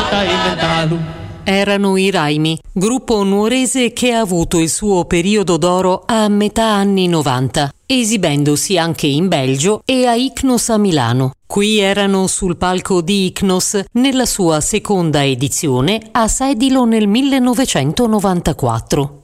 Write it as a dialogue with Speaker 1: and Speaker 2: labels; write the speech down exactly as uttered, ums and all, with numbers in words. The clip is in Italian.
Speaker 1: volta inventato.
Speaker 2: Erano i Raimi, gruppo nuorese che ha avuto il suo periodo d'oro a metà anni novanta, esibendosi anche in Belgio e a Icnos a Milano. Qui erano sul palco di Icnos nella sua seconda edizione a Sedilo nel millenovecentonovantaquattro.